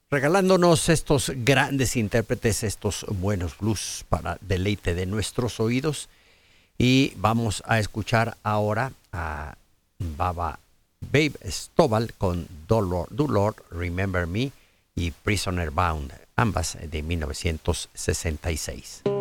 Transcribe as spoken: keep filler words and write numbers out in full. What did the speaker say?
regalándonos estos grandes intérpretes, estos buenos blues para deleite de nuestros oídos. Y vamos a escuchar ahora a Baba Babe Stovall con Do Lord, Do Lord, Remember Me y Prisoner Bound, ambas de mil novecientos sesenta y seis.